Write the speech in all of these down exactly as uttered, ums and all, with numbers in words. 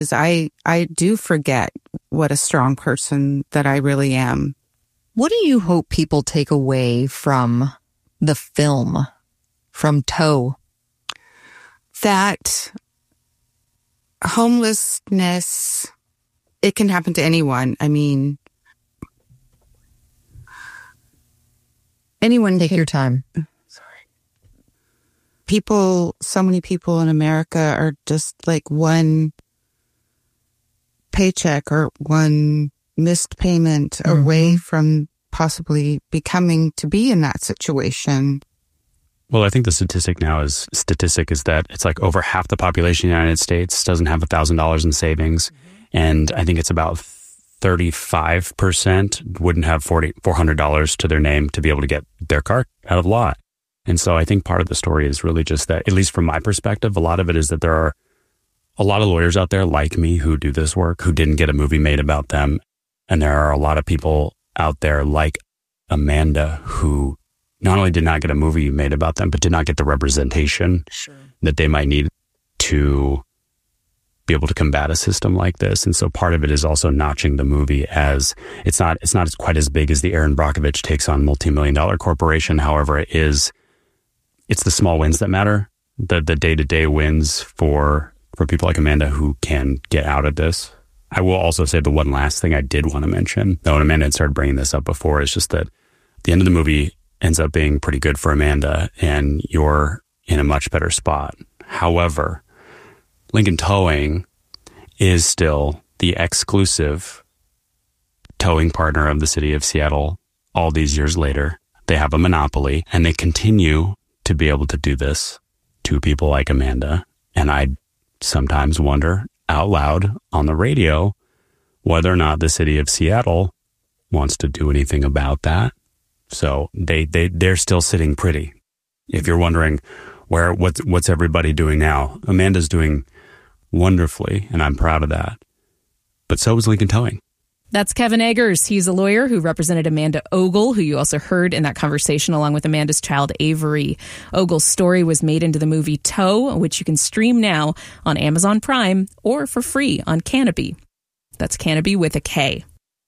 I, I do forget what a strong person that I really am. What do you hope people take away from the film, from Tow? That homelessness, it can happen to anyone. I mean, anyone. Take can, your time. Sorry. People, so many people in America are just like one paycheck or one missed payment mm-hmm. away from possibly becoming to be in that situation. Well, I think the statistic now is statistic is that it's like over half the population in the United States doesn't have one thousand dollars in savings. Mm-hmm. And I think it's about thirty-five percent wouldn't have four hundred dollars to their name to be able to get their car out of lot. And so I think part of the story is really just that, at least from my perspective, a lot of it is that there are a lot of lawyers out there like me who do this work, who didn't get a movie made about them. And there are a lot of people out there like Amanda who not only did not get a movie made about them, but did not get the representation sure. that they might need to be able to combat a system like this. And so part of it is also notching the movie as it's not, it's not quite as big as the Aaron Brockovich takes on multi-million dollar corporation. However, it is, it's the small wins that matter, the, the day-to-day wins for, for people like Amanda who can get out of this. I will also say the one last thing I did want to mention, though, and Amanda had started bringing this up before, is just that the end of the movie ends up being pretty good for Amanda and you're in a much better spot. However, Lincoln Towing is still the exclusive towing partner of the city of Seattle all these years later. They have a monopoly and they continue to be able to do this to people like Amanda. And I sometimes wonder out loud on the radio whether or not the city of Seattle wants to do anything about that. So they, they, they're still sitting pretty. If you're wondering where, what's, what's everybody doing now? Amanda's doing wonderfully, and I'm proud of that. But so is Lincoln Towing. That's Kevin Eggers. He's a lawyer who represented Amanda Ogle, who you also heard in that conversation along with Amanda's child, Avery. Ogle's story was made into the movie Tow, which you can stream now on Amazon Prime or for free on Canopy. That's Canopy with a K.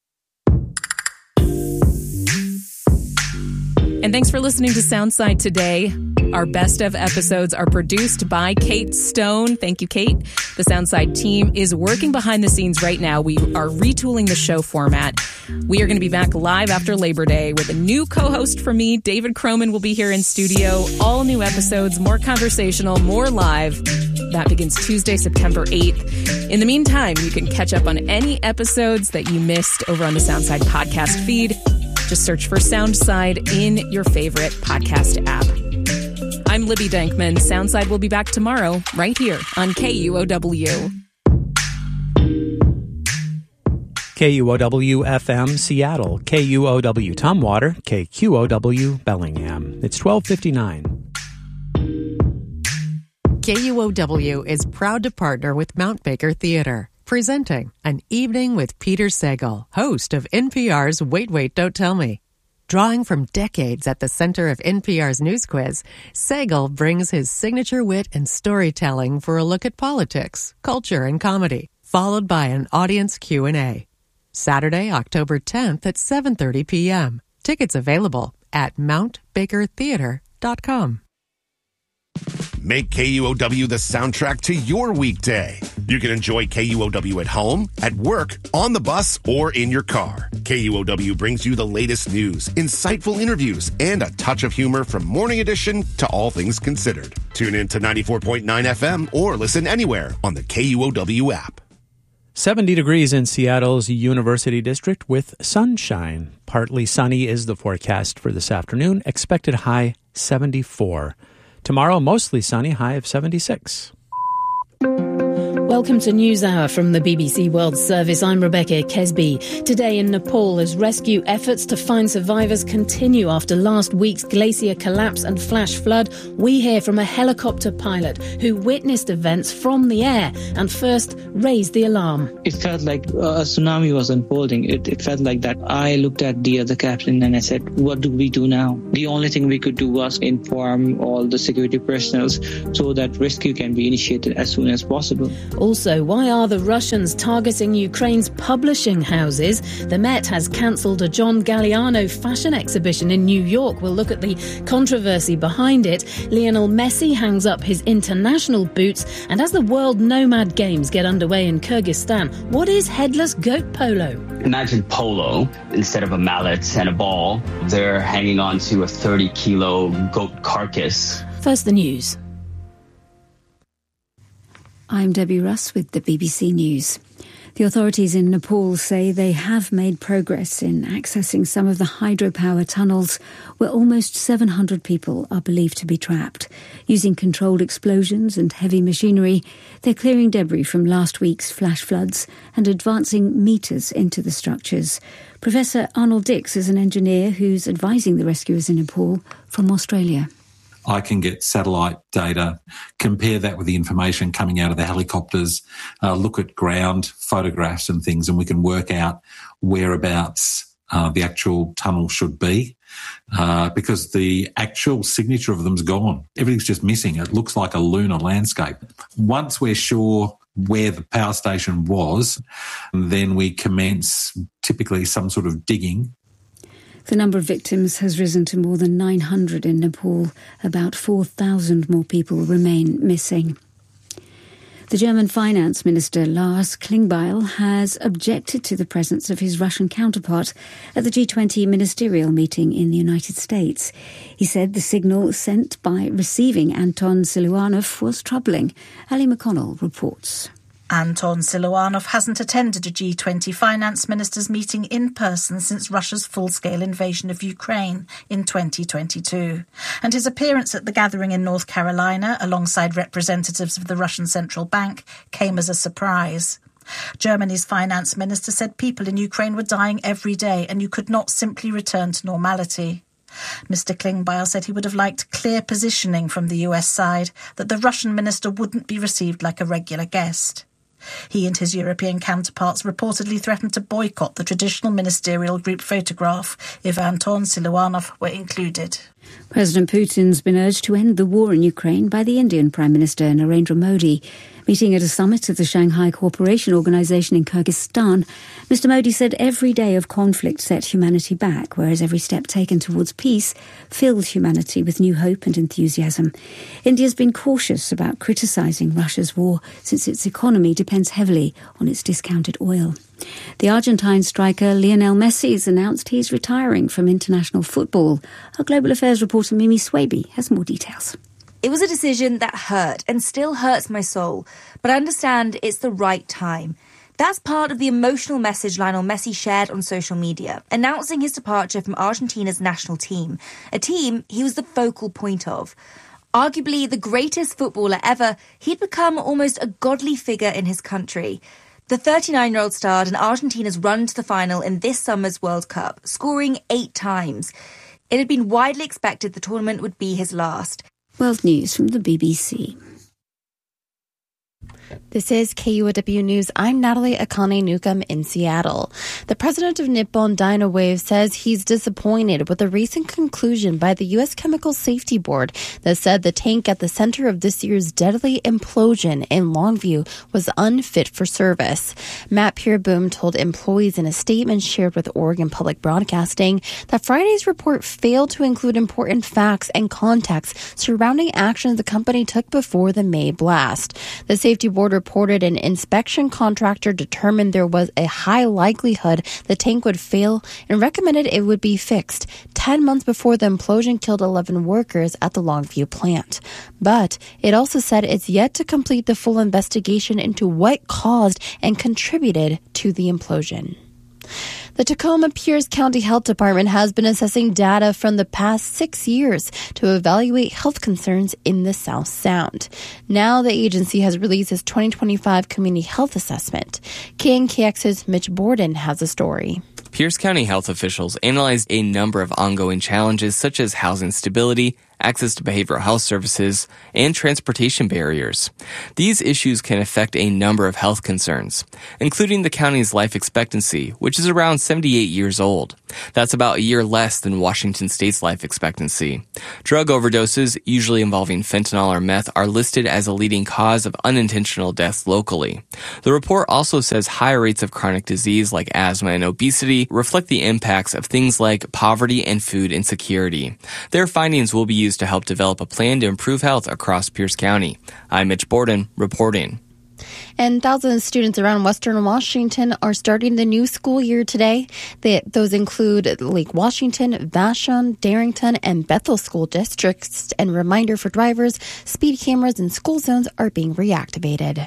And thanks for listening to Soundside today. Our best of episodes are produced by Kate Stone. Thank you, Kate. The Soundside team is working behind the scenes right now. We are retooling the show format. We are going to be back live after Labor Day with a new co-host for me. David Croman will be here in studio. All new episodes, more conversational, more live. That begins Tuesday, September eighth. In the meantime, you can catch up on any episodes that you missed over on the Soundside podcast feed. Just search for Soundside in your favorite podcast app. I'm Libby Dankman. Soundside will be back tomorrow, right here on K U O W. K U O W F M Seattle, K U O W Tumwater, K Q O W Bellingham. It's twelve fifty-nine. K U O W is proud to partner with Mount Baker Theater, presenting An Evening with Peter Sagal, host of N P R's Wait, Wait, Don't Tell Me. Drawing from decades at the center of N P R's News Quiz, Sagal brings his signature wit and storytelling for a look at politics, culture, and comedy, followed by an audience Q and A. Saturday, October tenth at seven thirty p.m. Tickets available at mount baker theater dot com. Make K U O W the soundtrack to your weekday. You can enjoy K U O W at home, at work, on the bus, or in your car. K U O W brings you the latest news, insightful interviews, and a touch of humor from Morning Edition to All Things Considered. Tune in to ninety-four point nine F M or listen anywhere on the K U O W app. seventy degrees in Seattle's University District with sunshine. Partly sunny is the forecast for this afternoon. Expected high seventy-four. Tomorrow, mostly sunny, high of seventy-six. Welcome to NewsHour from the B B C World Service. I'm Rebecca Kesby. Today in Nepal, as rescue efforts to find survivors continue after last week's glacier collapse and flash flood, we hear from a helicopter pilot who witnessed events from the air and first raised the alarm. It felt like a tsunami was unfolding. It, it felt like that. I looked at the other captain and I said, what do we do now? The only thing we could do was inform all the security personnel so that rescue can be initiated as soon as possible. Also, why are the Russians targeting Ukraine's publishing houses? The Met has cancelled a John Galliano fashion exhibition in New York. We'll look at the controversy behind it. Lionel Messi hangs up his international boots. And as the World Nomad Games get underway in Kyrgyzstan, what is headless goat polo? Imagine polo. Instead of a mallet and a ball, they're hanging on to a thirty kilo goat carcass. First, the news. I'm Debbie Russ with the B B C News. The authorities in Nepal say they have made progress in accessing some of the hydropower tunnels where almost seven hundred people are believed to be trapped. Using controlled explosions and heavy machinery, they're clearing debris from last week's flash floods and advancing metres into the structures. Professor Arnold Dix is an engineer who's advising the rescuers in Nepal from Australia. I can get satellite data, compare that with the information coming out of the helicopters, uh, look at ground photographs and things, and we can work out whereabouts uh, the actual tunnel should be, uh, because the actual signature of them's gone. Everything's just missing. It looks like a lunar landscape. Once we're sure where the power station was, then we commence typically some sort of digging. The number of victims has risen to more than nine hundred in Nepal. About four thousand more people remain missing. The German finance minister Lars Klingbeil has objected to the presence of his Russian counterpart at the G twenty ministerial meeting in the United States. He said the signal sent by receiving Anton Siluanov was troubling. Ali McConnell reports. Anton Siluanov hasn't attended a G twenty finance ministers meeting in person since Russia's full-scale invasion of Ukraine in twenty twenty-two. And his appearance at the gathering in North Carolina, alongside representatives of the Russian Central Bank, came as a surprise. Germany's finance minister said people in Ukraine were dying every day and you could not simply return to normality. Mister Klingbeil said he would have liked clear positioning from the U S side that the Russian minister wouldn't be received like a regular guest. He and his European counterparts reportedly threatened to boycott the traditional ministerial group photograph if Anton Siluanov were included. President Putin's been urged to end the war in Ukraine by the Indian Prime Minister Narendra Modi. Meeting at a summit of the Shanghai Cooperation Organization in Kyrgyzstan, Mister Modi said every day of conflict set humanity back, whereas every step taken towards peace filled humanity with new hope and enthusiasm. India's been cautious about criticizing Russia's war since its economy depends heavily on its discounted oil. The Argentine striker Lionel Messi has announced he's retiring from international football. Our Global Affairs reporter Mimi Swaby has more details. It was a decision that hurt and still hurts my soul, but I understand it's the right time. That's part of the emotional message Lionel Messi shared on social media, announcing his departure from Argentina's national team, a team he was the focal point of. Arguably the greatest footballer ever, he'd become almost a godly figure in his country. The thirty-nine-year-old starred in Argentina's run to the final in this summer's World Cup, scoring eight times. It had been widely expected the tournament would be his last. World News from the B B C. This is K U O W News. I'm Natalie Akane Newcomb in Seattle. The president of Nippon Dynawave says he's disappointed with a recent conclusion by the U S Chemical Safety Board that said the tank at the center of this year's deadly implosion in Longview was unfit for service. Matt Pierboom told employees in a statement shared with Oregon Public Broadcasting that Friday's report failed to include important facts and context surrounding actions the company took before the May blast. The safety board reported an inspection contractor determined there was a high likelihood the tank would fail and recommended it would be fixed ten months before the implosion killed eleven workers at the Longview plant. But it also said it's yet to complete the full investigation into what caused and contributed to the implosion. The Tacoma Pierce County Health Department has been assessing data from the past six years to evaluate health concerns in the South Sound. Now the agency has released its twenty twenty-five Community Health Assessment. K N K X's Mitch Borden has a story. Pierce County health officials analyzed a number of ongoing challenges such as housing stability, access to behavioral health services, and transportation barriers. These issues can affect a number of health concerns, including the county's life expectancy, which is around seventy-eight years old. That's about a year less than Washington State's life expectancy. Drug overdoses, usually involving fentanyl or meth, are listed as a leading cause of unintentional deaths locally. The report also says high rates of chronic disease like asthma and obesity reflect the impacts of things like poverty and food insecurity. Their findings will be used to help develop a plan to improve health across Pierce County. I'm Mitch Borden, reporting. And thousands of students around Western Washington are starting the new school year today. They, those include Lake Washington, Vashon, Darrington, and Bethel school districts. And reminder for drivers, speed cameras in school zones are being reactivated.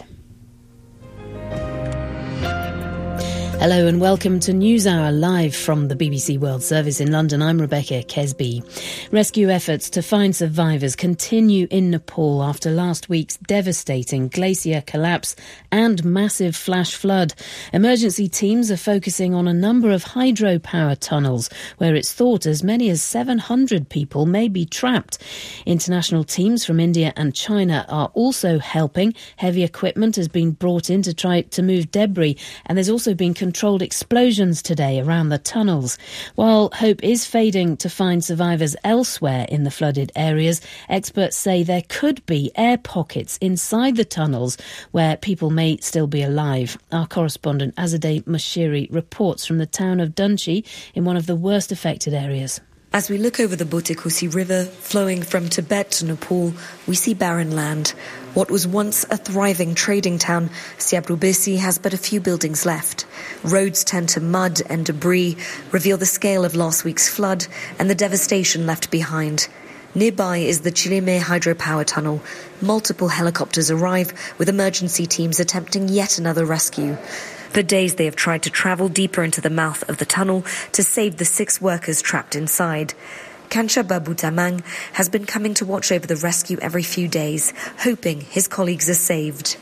Hello and welcome to NewsHour live from the B B C World Service in London. I'm Rebecca Kesby. Rescue efforts to find survivors continue in Nepal after last week's devastating glacier collapse and massive flash flood. Emergency teams are focusing on a number of hydropower tunnels where it's thought as many as seven hundred people may be trapped. International teams from India and China are also helping. Heavy equipment has been brought in to try to move debris, and there's also been controlled explosions today around the tunnels. While hope is fading to find survivors elsewhere in the flooded areas, experts say there could be air pockets inside the tunnels where people may still be alive. Our correspondent Azadeh Mashiri reports from the town of Dunchi in one of the worst affected areas. As we look over the Bute-Kosi River, flowing from Tibet to Nepal, we see barren land. What was once a thriving trading town, Siabrubesi has but a few buildings left. Roads tend to mud and debris, reveal the scale of last week's flood and the devastation left behind. Nearby is the Chilime hydropower tunnel. Multiple helicopters arrive, with emergency teams attempting yet another rescue. For days they have tried to travel deeper into the mouth of the tunnel to save the six workers trapped inside. Kancha Babu Tamang has been coming to watch over the rescue every few days, hoping his colleagues are saved.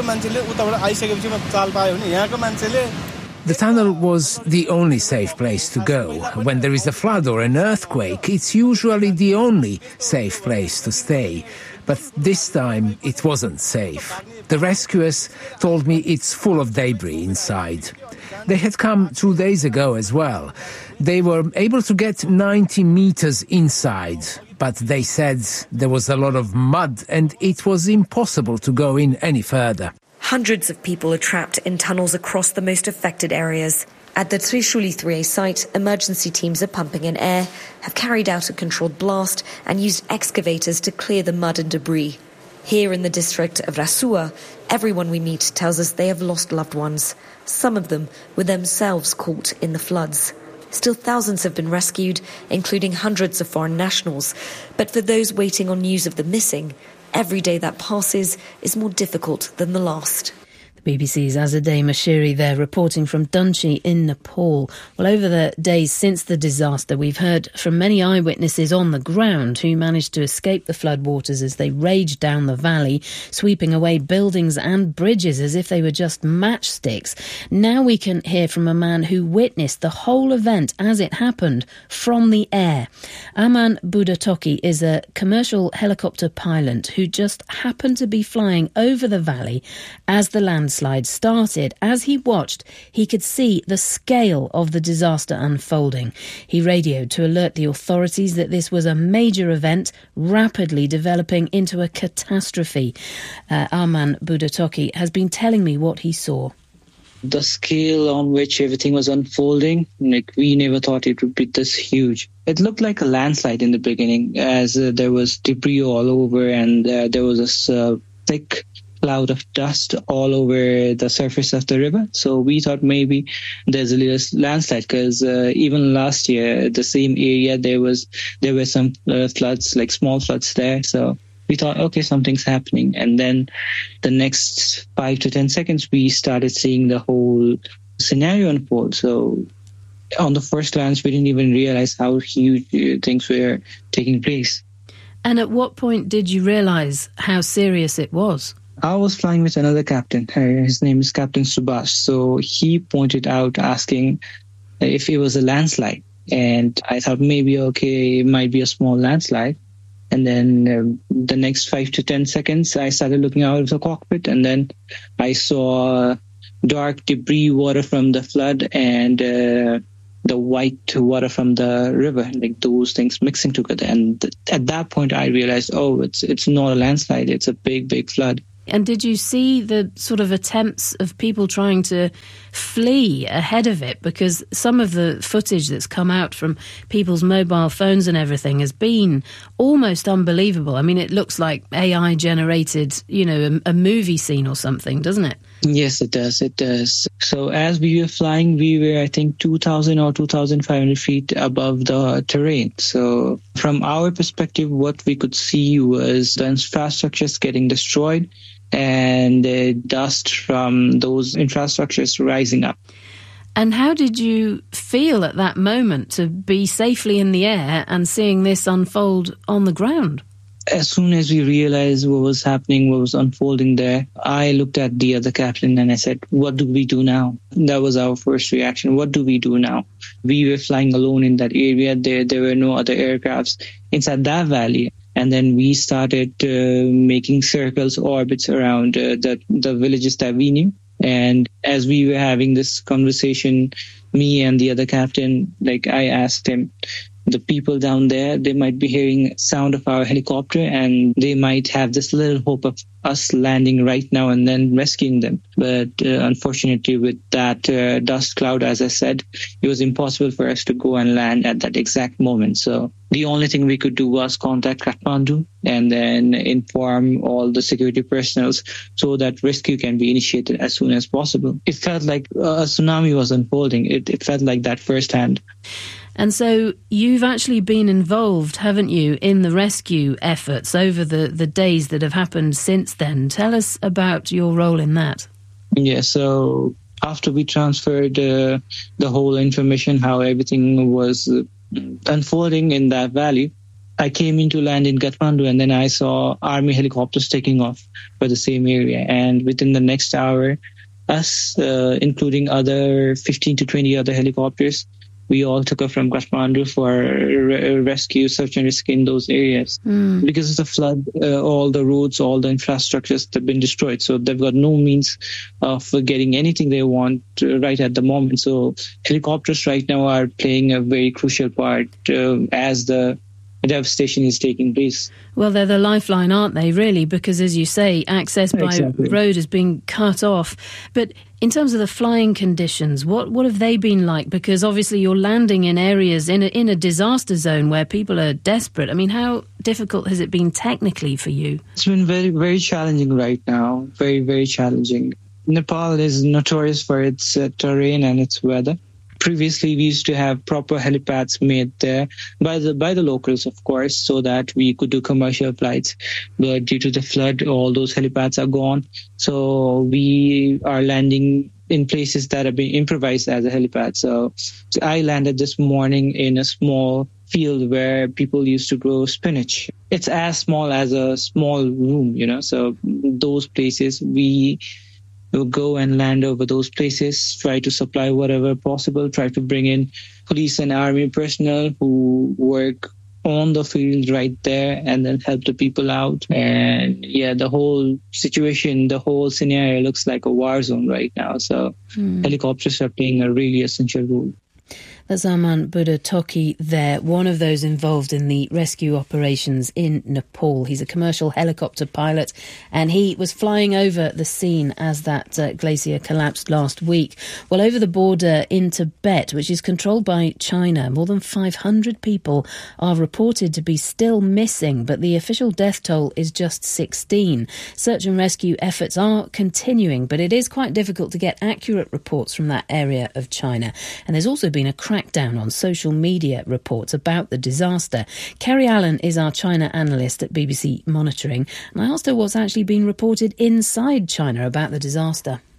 The tunnel was the only safe place to go. When there is a flood or an earthquake, it's usually the only safe place to stay. But this time it wasn't safe. The rescuers told me it's full of debris inside. They had come two days ago as well. They were able to get ninety meters inside, but they said there was a lot of mud and it was impossible to go in any further. Hundreds of people are trapped in tunnels across the most affected areas. At the Trishuli three A site, emergency teams are pumping in air, have carried out a controlled blast and used excavators to clear the mud and debris. Here in the district of Rasua, everyone we meet tells us they have lost loved ones. Some of them were themselves caught in the floods. Still, thousands have been rescued, including hundreds of foreign nationals. But for those waiting on news of the missing, every day that passes is more difficult than the last. B B C's Azadeh Mashiri there reporting from Dunchi in Nepal. Well, over the days since the disaster, we've heard from many eyewitnesses on the ground who managed to escape the floodwaters as they raged down the valley, sweeping away buildings and bridges as if they were just matchsticks. Now we can hear from a man who witnessed the whole event as it happened from the air. Aman Budatoki is a commercial helicopter pilot who just happened to be flying over the valley as the landslide started. As he watched, he could see the scale of the disaster unfolding. He radioed to alert the authorities that this was a major event, rapidly developing into a catastrophe. Uh, Aman Budatoki has been telling me what he saw. The scale on which everything was unfolding, like we never thought it would be this huge. It looked like a landslide in the beginning, as uh, there was debris all over and uh, there was this uh, thick cloud of dust all over the surface of the river. So we thought maybe there's a little landslide, because uh, even last year, the same area, there was there were some uh, floods, like small floods there. So we thought, okay, something's happening. And then the next five to ten seconds, we started seeing the whole scenario unfold. So on the first glance, we didn't even realize how huge uh, things were taking place. And at what point did you realize how serious it was? I was flying with another captain. His name is Captain Subhash. So he pointed out, asking if it was a landslide. And I thought maybe, okay, it might be a small landslide. And then uh, the next five to ten seconds, I started looking out of the cockpit, and then I saw dark debris water from the flood and uh, the white water from the river, like those things mixing together. And th- at that point, I realized, oh, it's it's not a landslide; it's a big, big flood. And did you see the sort of attempts of people trying to flee ahead of it? Because some of the footage that's come out from people's mobile phones and everything has been almost unbelievable. I mean, it looks like A I generated, you know, a, a movie scene or something, doesn't it? Yes, it does. It does. So as we were flying, we were, I think, two thousand or two thousand five hundred feet above the terrain. So from our perspective, what we could see was the infrastructures getting destroyed and the dust from those infrastructures rising up. And how did you feel at that moment to be safely in the air and seeing this unfold on the ground? As soon as we realized what was happening, what was unfolding there, I looked at the other captain and I said, what do we do now? That was our first reaction. What do we do now? We were flying alone in that area. There, there were no other aircrafts inside that valley. And then we started uh, making circles, orbits around uh, the, the villages that we knew. And as we were having this conversation, me and the other captain, like I asked him, the people down there, they might be hearing sound of our helicopter and they might have this little hope of us landing right now and then rescuing them. But uh, unfortunately, with that uh, dust cloud, as I said, it was impossible for us to go and land at that exact moment. So the only thing we could do was contact Kathmandu and then inform all the security personnel so that rescue can be initiated as soon as possible. It felt like a tsunami was unfolding. It, it felt like that firsthand. And so you've actually been involved, haven't you, in the rescue efforts over the, the days that have happened since then. Tell us about your role in that. Yeah, so after we transferred uh, the whole information, how everything was unfolding in that valley, I came into land in Kathmandu and then I saw army helicopters taking off for the same area. And within the next hour, us, uh, including other fifteen to twenty other helicopters, we all took off from Kathmandu for re- rescue, search and rescue in those areas. Mm. Because of the flood, uh, all the roads, all the infrastructures have been destroyed. So they've got no means of getting anything they want uh, right at the moment. So helicopters right now are playing a very crucial part uh, as the devastation is taking place. Well, they're the lifeline, aren't they, really? Because, as you say, access by exactly. road has been cut off. But in terms of the flying conditions, what, what have they been like? Because obviously you're landing in areas in a, in a disaster zone where people are desperate. I mean, how difficult has it been technically for you? It's been very, very challenging right now. Very, very challenging. Nepal is notorious for its uh, terrain and its weather. Previously, we used to have proper helipads made there by the by the locals, of course, so that we could do commercial flights. But due to the flood, all those helipads are gone. So we are landing in places that have been improvised as a helipad. So, so I landed this morning in a small field where people used to grow spinach. It's as small as a small room, you know. So those places we We'll go and land over those places, try to supply whatever possible, try to bring in police and army personnel who work on the field right there and then help the people out. And yeah, the whole situation, the whole scenario looks like a war zone right now. So mm. helicopters are playing a really essential role. That's Arman Buddha Toki there, one of those involved in the rescue operations in Nepal. He's a commercial helicopter pilot and he was flying over the scene as that uh, glacier collapsed last week. Well, over the border in Tibet, which is controlled by China, more than five hundred people are reported to be still missing, but the official death toll is just sixteen. Search and rescue efforts are continuing, but it is quite difficult to get accurate reports from that area of China. And there's also been a crackdown on social media reports about the disaster. Kerry Allen is our China analyst at B B C Monitoring, and I asked her what's actually been reported inside China about the disaster.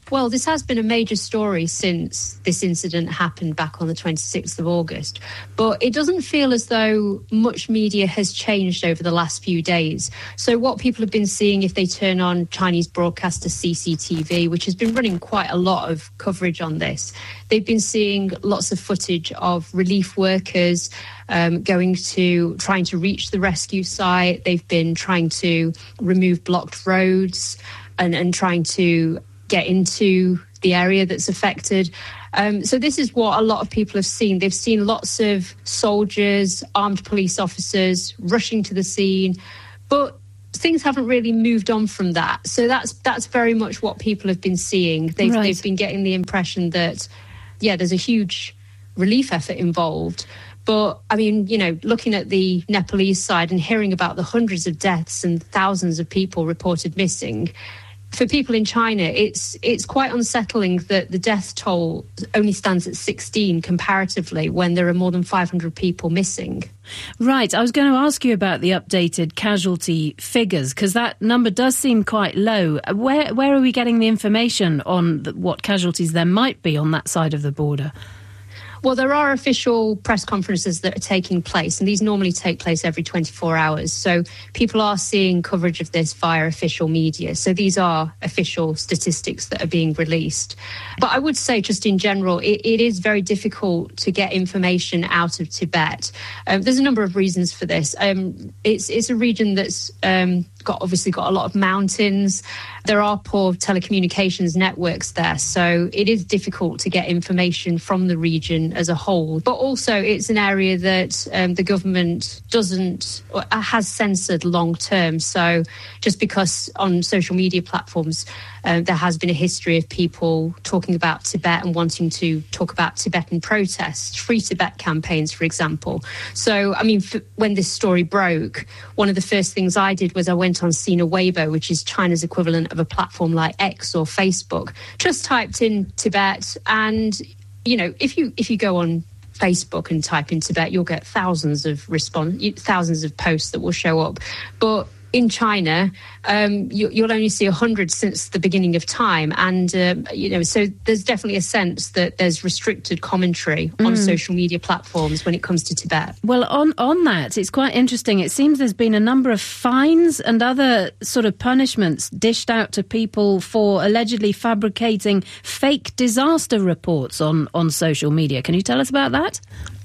Well, this has been a major story since this incident happened back on the twenty-sixth of August. But it doesn't feel as though much media has changed over the last few days. So what people have been seeing if they turn on Chinese broadcaster C C T V, which has been running quite a lot of coverage on this, they've been seeing lots of footage of relief workers um, going to, trying to reach the rescue site. They've been trying to remove blocked roads and, and trying to get into the area that's affected. Um, so this is what a lot of people have seen. They've seen lots of soldiers, armed police officers rushing to the scene, but things haven't really moved on from that. So that's that's very much what people have been seeing. They've, right. they've been getting the impression that, yeah, there's a huge relief effort involved. But, I mean, you know, looking at the Nepalese side and hearing about the hundreds of deaths and thousands of people reported missing, for people in China, it's it's quite unsettling that the death toll only stands at sixteen comparatively when there are more than five hundred people missing. Right. I was going to ask you about the updated casualty figures, because that number does seem quite low. Where, where are we getting the information on the, what casualties there might be on that side of the border? Well, there are official press conferences that are taking place, and these normally take place every twenty-four hours. So people are seeing coverage of this via official media. So these are official statistics that are being released. But I would say just in general, it, it is very difficult to get information out of Tibet. Um, there's a number of reasons for this. Um, it's, it's a region that's um, got obviously got a lot of mountains. There are poor telecommunications networks there. So it is difficult to get information from the region as a whole. But also it's an area that um, the government doesn't or has censored long term. So just because on social media platforms uh, there has been a history of people talking about Tibet and wanting to talk about Tibetan protests, Free Tibet campaigns, for example. So, I mean, f- when this story broke, one of the first things I did was I went on Sina Weibo, which is China's equivalent of a platform like X or Facebook, just typed in Tibet, and you know, if you if you go on Facebook and type in Tibet, you'll get thousands of response, thousands of posts that will show up. But in China, um, you, you'll only see a hundred since the beginning of time, and um, you know, so there's definitely a sense that there's restricted commentary on Mm. social media platforms when it comes to Tibet. Well, on, on that, it's quite interesting. It seems there's been a number of fines and other sort of punishments dished out to people for allegedly fabricating fake disaster reports on, on social media. Can you tell us about that?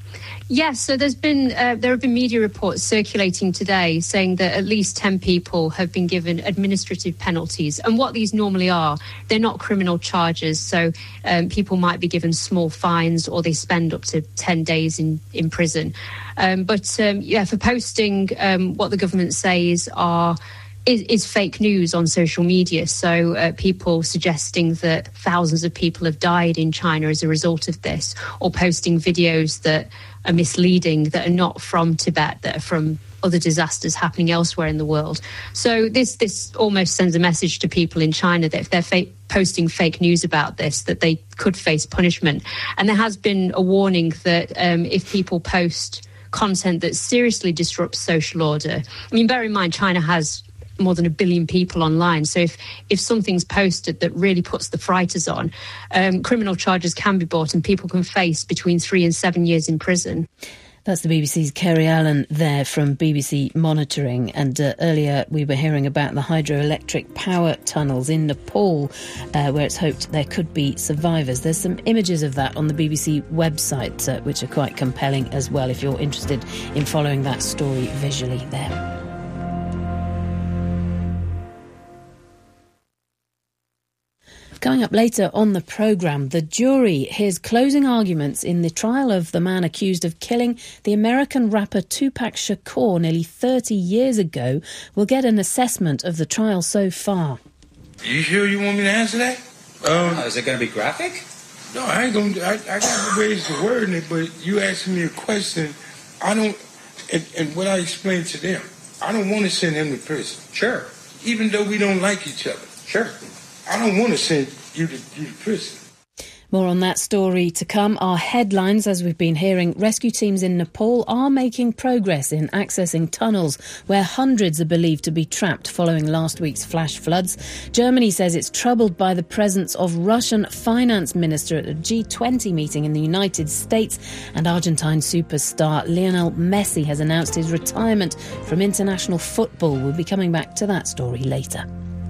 Yes, so there's been uh, there have been media reports circulating today saying that at least ten people have been given administrative penalties. And what these normally are, they're not criminal charges. So um, people might be given small fines or they spend up to ten days in, in prison. Um, but um, yeah, for posting um, what the government says are Is, is fake news on social media. So uh, people suggesting that thousands of people have died in China as a result of this, or posting videos that are misleading, that are not from Tibet, that are from other disasters happening elsewhere in the world. So this this almost sends a message to people in China that if they're fa- posting fake news about this, that they could face punishment. And there has been a warning that um, if people post content that seriously disrupts social order, I mean, bear in mind, China has more than a billion people online. So if, if something's posted that really puts the frighters on, um, criminal charges can be brought and people can face between three and seven years in prison. That's the B B C's Kerry Allen there from B B C Monitoring. And uh, earlier we were hearing about the hydroelectric power tunnels in Nepal, uh, where it's hoped there could be survivors. There's some images of that on the B B C website, uh, which are quite compelling as well, if you're interested in following that story visually there. Coming up later on the programme, the jury hears closing arguments in the trial of the man accused of killing the American rapper Tupac Shakur nearly thirty years ago. We'll get an assessment of the trial so far. You sure you want me to answer that? Um, oh, is it going to be graphic? No, I ain't going to. I, I got ways to word it, but you asking me a question. I don't, and, and what I explained to them, I don't want to send him to prison. Sure. Even though we don't like each other. Sure. I don't want to send you to, you to prison. More on that story to come. Our headlines, as we've been hearing, rescue teams in Nepal are making progress in accessing tunnels where hundreds are believed to be trapped following last week's flash floods. Germany says it's troubled by the presence of Russian finance minister at a G twenty meeting in the United States. And Argentine superstar Lionel Messi has announced his retirement from international football. We'll be coming back to that story later.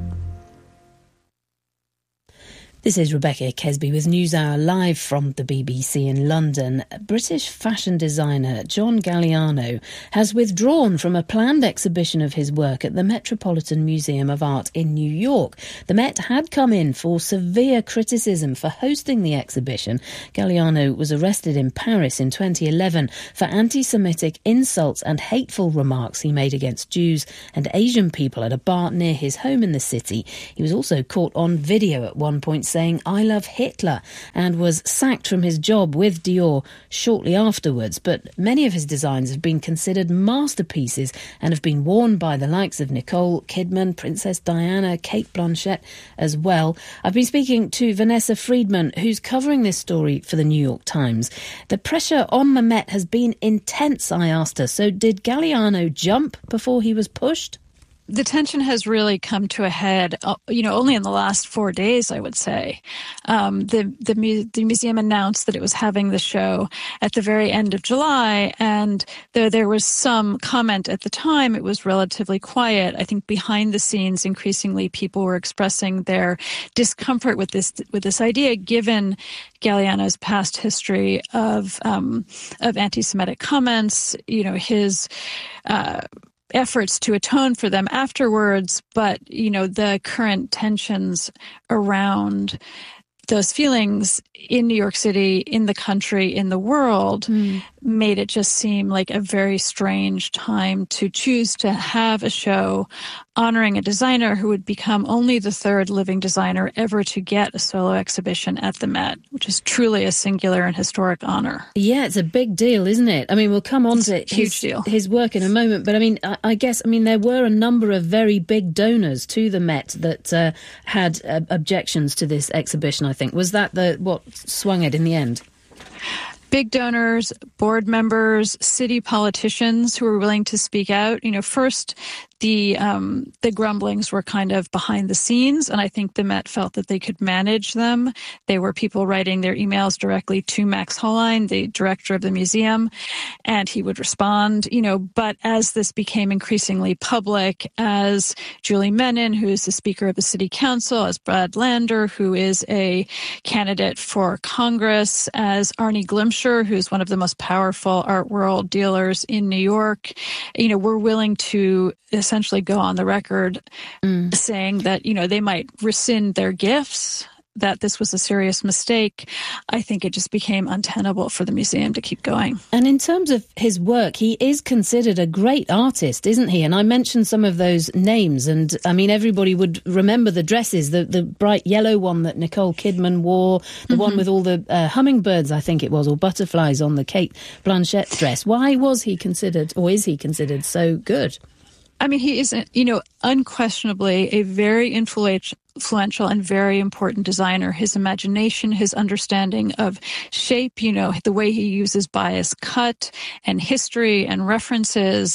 This is Rebecca Kesby with NewsHour live from the B B C in London. British fashion designer John Galliano has withdrawn from a planned exhibition of his work at the Metropolitan Museum of Art in New York. The Met had come in for severe criticism for hosting the exhibition. Galliano was arrested in Paris in twenty eleven for anti-Semitic insults and hateful remarks he made against Jews and Asian people at a bar near his home in the city. He was also caught on video at one point saying "I love Hitler" and was sacked from his job with Dior shortly afterwards. But many of his designs have been considered masterpieces and have been worn by the likes of Nicole Kidman, Princess Diana, Cate Blanchett as well. I've been speaking to Vanessa Friedman, who's covering this story for the New York Times. The pressure on the Met has been intense, I asked her. So did Galliano jump before he was pushed? The tension has really come to a head, you know, only in the last four days, I would say. Um, the, the, mu- the museum announced that it was having the show at the very end of July, and though there was some comment at the time, it was relatively quiet. I think behind the scenes, increasingly people were expressing their discomfort with this with this idea, given Galliano's past history of um, of anti-Semitic comments, you know, his Uh, efforts to atone for them afterwards, but, you know, the current tensions around those feelings in New York City, in the country, in the world, mm. made it just seem like a very strange time to choose to have a show honoring a designer who would become only the third living designer ever to get a solo exhibition at the Met, which is truly a singular and historic honor. Yeah, it's a big deal, isn't it? I mean, we'll come on it's to a huge his, deal. his work in a moment, but I mean, I, I guess, I mean, there were a number of very big donors to the Met that uh, had uh, objections to this exhibition, I think. Was that the what swung it in the end? Big donors, board members, city politicians who were willing to speak out. You know, first, the um, the grumblings were kind of behind the scenes, and I think the Met felt that they could manage them. They were people writing their emails directly to Max Hollein, the director of the museum, and he would respond, you know, but as this became increasingly public, as Julie Menin, who is the Speaker of the City Council, as Brad Lander, who is a candidate for Congress, as Arnie Glimcher, who's one of the most powerful art world dealers in New York, you know, we're willing to essentially go on the record mm. saying that, you know, they might rescind their gifts, that this was a serious mistake. I think it just became untenable for the museum to keep going. And in terms of his work, he is considered a great artist, isn't he? And I mentioned some of those names, and I mean, everybody would remember the dresses, the, the bright yellow one that Nicole Kidman wore, the mm-hmm. one with all the uh, hummingbirds, I think it was, or butterflies on the Cate Blanchett dress. Why was he considered, or is he considered so good? I mean, he is, you know, unquestionably a very influential influential and very important designer. His imagination, his understanding of shape, you know, the way he uses bias cut and history and references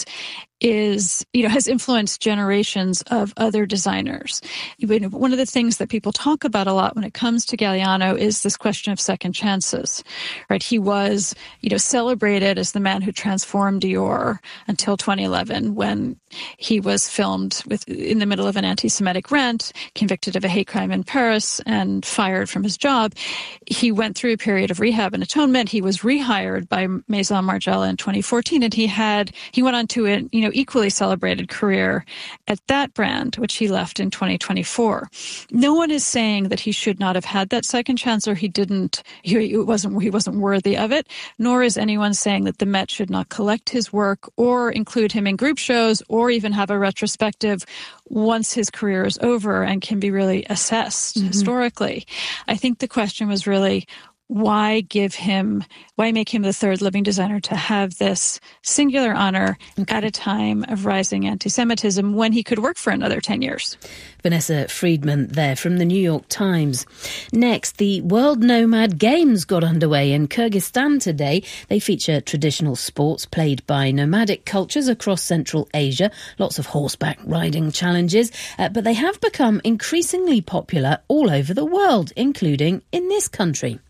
is, you know, has influenced generations of other designers. One of the things that people talk about a lot when it comes to Galliano is this question of second chances, right? He was, you know, celebrated as the man who transformed Dior until twenty eleven, when he was filmed with in the middle of an anti-Semitic rant, convicted of a hate crime in Paris, and fired from his job. He went through a period of rehab and atonement. He was rehired by Maison Margiela in twenty fourteen, and he had he went on to a, you know, equally celebrated career at that brand, which he left in twenty twenty-four. No one is saying that he should not have had that second chance, or he didn't, he wasn't, he wasn't worthy of it, nor is anyone saying that the Met should not collect his work or include him in group shows or even have a retrospective once his career is over and can be really assessed mm-hmm. historically. I think the question was really, why give him, why make him the third living designer to have this singular honor okay. at a time of rising anti-Semitism when he could work for another ten years? Vanessa Friedman there from the New York Times. Next, the World Nomad Games got underway in Kyrgyzstan today. They feature traditional sports played by nomadic cultures across Central Asia. Lots of horseback riding challenges, uh, but they have become increasingly popular all over the world, including in this country.